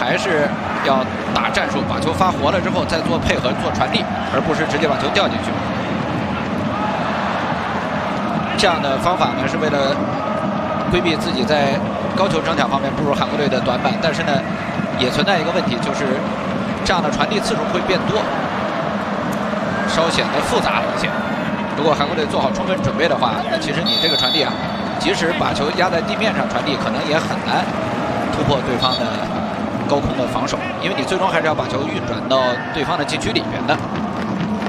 还是要打战术，把球发活了之后再做配合、做传递，而不是直接把球掉进去。这样的方法呢，是为了规避自己在高球争抢方面不如韩国队的短板，但是呢，也存在一个问题，就是这样的传递次数会变多，稍显得复杂了一些。如果韩国队做好充分准备的话，那其实你这个传递啊，即使把球压在地面上传递，可能也很难突破对方的高空的防守，因为你最终还是要把球运转到对方的禁区里边的。